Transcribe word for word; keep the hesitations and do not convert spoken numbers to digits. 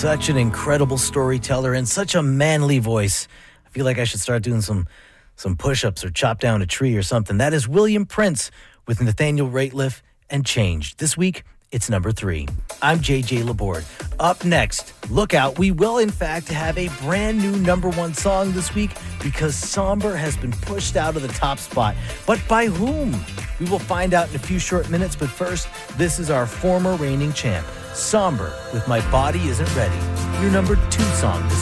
Such an incredible storyteller and such a manly voice. I feel like I should start doing some some push-ups or chop down a tree or something. That is William Prince with Nathaniel Rateliff and Changed. This week, it's number three. I'm J J Laborde. Up next, look out. We will, in fact, have a brand new number one song this week because Somber has been pushed out of the top spot. But by whom? We will find out in a few short minutes. But first, this is our former reigning champ, Somber, with My Body Isn't Ready. Your number two song this